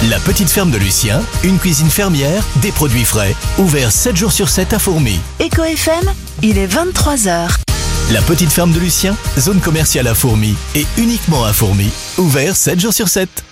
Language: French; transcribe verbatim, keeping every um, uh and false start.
La petite ferme de Lucien, une cuisine fermière, des produits frais. Ouvert sept jours sur sept à Fourmies. Eco F M, il est vingt-trois heures. La petite ferme de Lucien, zone commerciale à Fourmies et uniquement à Fourmies. Ouvert sept jours sur sept.